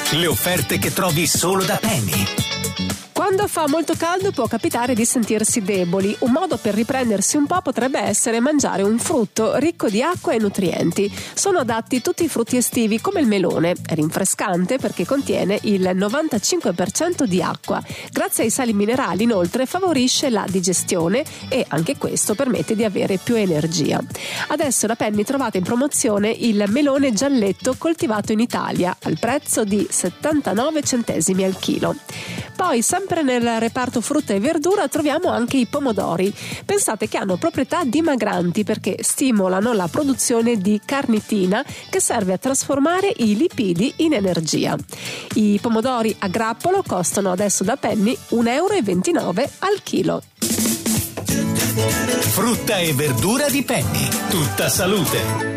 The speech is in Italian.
Le offerte che trovi solo da Penny. Quando fa molto caldo può capitare di sentirsi deboli. Un modo per riprendersi un po' potrebbe essere mangiare un frutto ricco di acqua e nutrienti. Sono adatti tutti i frutti estivi come il melone. È rinfrescante perché contiene il 95% di acqua. Grazie ai sali minerali inoltre favorisce la digestione e anche questo permette di avere più energia. Adesso da Penny trovate in promozione il melone gialletto coltivato in Italia al prezzo di 79 centesimi al chilo. Poi sempre nel reparto frutta e verdura troviamo anche i pomodori. Pensate che hanno proprietà dimagranti perché stimolano la produzione di carnitina che serve a trasformare i lipidi in energia. I pomodori a grappolo costano adesso da Penny 1,29 euro al chilo. Frutta e verdura di Penny. Tutta salute.